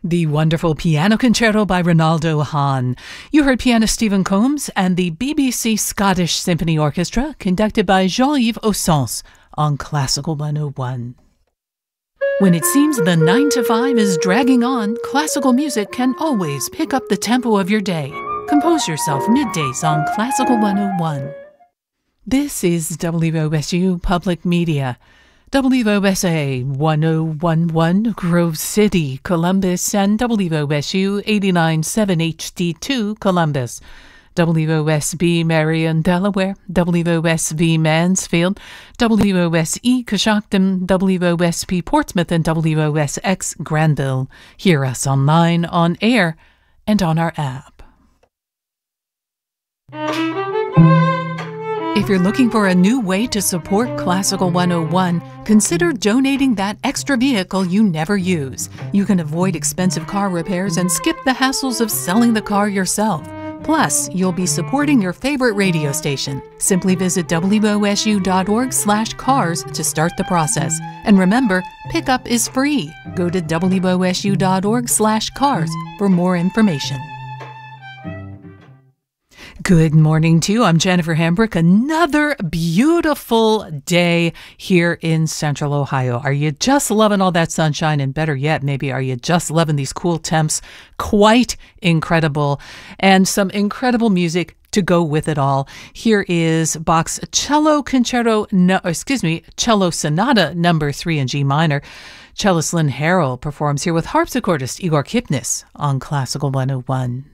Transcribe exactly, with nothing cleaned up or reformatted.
The wonderful piano concerto by Ronaldo Hahn. You heard pianist Stephen Combs and the B B C Scottish Symphony Orchestra, conducted by Jean-Yves Ossens on Classical one oh one. When it seems the nine to five is dragging on, classical music can always pick up the tempo of your day. Compose yourself middays on Classical one oh one. This is W O S U Public Media. W O S A one oh one one Grove City, Columbus, and W O S U eighty-nine point seven H D two Columbus. W O S B Marion, Delaware, W O S V Mansfield, W O S E Coshocton, W O S P Portsmouth, and W O S X Granville. Hear us online, on air, and on our app. If you're looking for a new way to support Classical one oh one, consider donating that extra vehicle you never use. You can avoid expensive car repairs and skip the hassles of selling the car yourself. Plus, you'll be supporting your favorite radio station. Simply visit W O S U dot org slash cars to start the process. And remember, pickup is free. Go to W O S U dot org slash cars for more information. Good morning to you. I'm Jennifer Hambrick. Another beautiful day here in Central Ohio. Are you just loving all that sunshine? And better yet, maybe are you just loving these cool temps? Quite incredible. And some incredible music to go with it all. Here is Bach's Cello Concerto, no, excuse me, Cello Sonata number three in G minor. Cellist Lynn Harrell performs here with harpsichordist Igor Kipnis on Classical one oh one.